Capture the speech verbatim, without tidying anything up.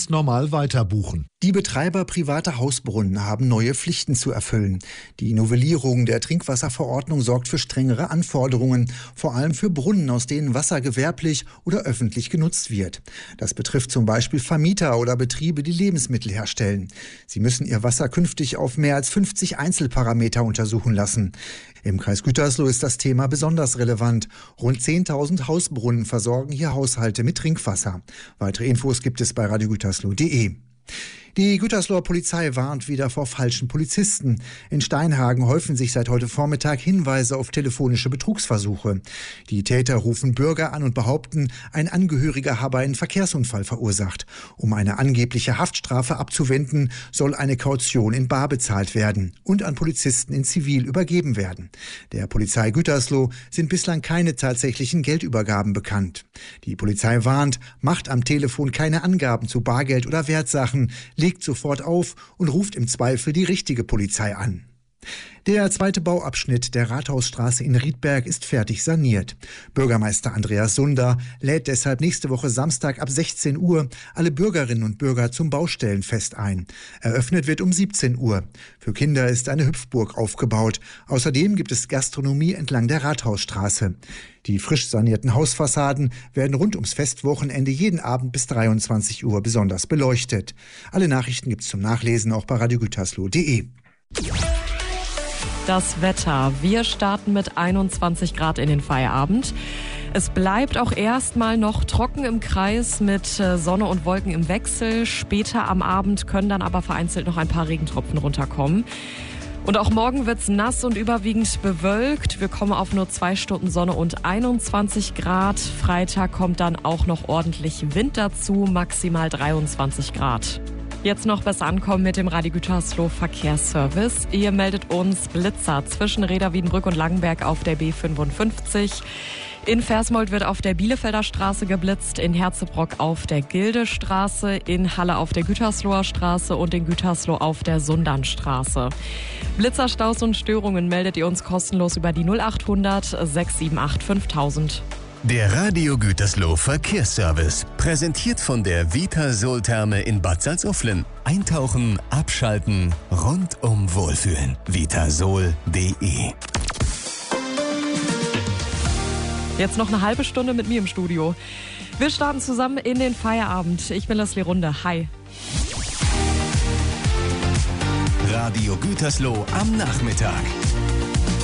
ganz normal weiterbuchen. Die Betreiber privater Hausbrunnen haben neue Pflichten zu erfüllen. Die Novellierung der Trinkwasserverordnung sorgt für strengere Anforderungen, vor allem für Brunnen, aus denen Wasser gewerblich oder öffentlich genutzt wird. Das betrifft zum Beispiel Vermieter oder Betriebe, die Lebensmittel herstellen. Sie müssen ihr Wasser künftig auf mehr als fünfzig Einzelparameter untersuchen lassen. Im Kreis Gütersloh ist das Thema besonders relevant. Rund zehntausend Hausbrunnen versorgen hier Haushalte mit Trinkwasser. Weitere Infos gibt es bei radio gütersloh punkt de. Die Gütersloher Polizei warnt wieder vor falschen Polizisten. In Steinhagen häufen sich seit heute Vormittag Hinweise auf telefonische Betrugsversuche. Die Täter rufen Bürger an und behaupten, ein Angehöriger habe einen Verkehrsunfall verursacht. Um eine angebliche Haftstrafe abzuwenden, soll eine Kaution in bar bezahlt werden und an Polizisten in Zivil übergeben werden. Der Polizei Gütersloh sind bislang keine tatsächlichen Geldübergaben bekannt. Die Polizei warnt, macht am Telefon keine Angaben zu Bargeld oder Wertsachen, legt sofort auf und ruft im Zweifel die richtige Polizei an. Der zweite Bauabschnitt der Rathausstraße in Riedberg ist fertig saniert. Bürgermeister Andreas Sunder lädt deshalb nächste Woche Samstag ab sechzehn Uhr alle Bürgerinnen und Bürger zum Baustellenfest ein. Eröffnet wird um siebzehn Uhr. Für Kinder ist eine Hüpfburg aufgebaut. Außerdem gibt es Gastronomie entlang der Rathausstraße. Die frisch sanierten Hausfassaden werden rund ums Festwochenende jeden Abend bis dreiundzwanzig Uhr besonders beleuchtet. Alle Nachrichten gibt's zum Nachlesen auch bei radio gütersloh punkt de. Das Wetter. Wir starten mit einundzwanzig Grad in den Feierabend. Es bleibt auch erstmal noch trocken im Kreis mit Sonne und Wolken im Wechsel. Später am Abend können dann aber vereinzelt noch ein paar Regentropfen runterkommen. Und auch morgen wird's nass und überwiegend bewölkt. Wir kommen auf nur zwei Stunden Sonne und einundzwanzig Grad. Freitag kommt dann auch noch ordentlich Wind dazu, maximal dreiundzwanzig Grad. Jetzt noch besser ankommen mit dem Radio Gütersloh Verkehrsservice. Ihr meldet uns Blitzer zwischen Reda Wiedenbrück und Langenberg auf der B fünfundfünfzig. In Versmold wird auf der Bielefelder Straße geblitzt, in Herzebrock auf der Gildestraße, in Halle auf der Gütersloher Straße und in Gütersloh auf der Sundernstraße. Blitzerstaus und Störungen meldet ihr uns kostenlos über die null achthundert sechs sieben acht fünftausend. Der Radio Gütersloh Verkehrsservice, präsentiert von der Vitasol Therme in Bad Salzuflen. Eintauchen, abschalten, rundum wohlfühlen. vitasol punkt de. Jetzt noch eine halbe Stunde mit mir im Studio. Wir starten zusammen in den Feierabend. Ich bin Leslie Runde. Hi. Radio Gütersloh am Nachmittag.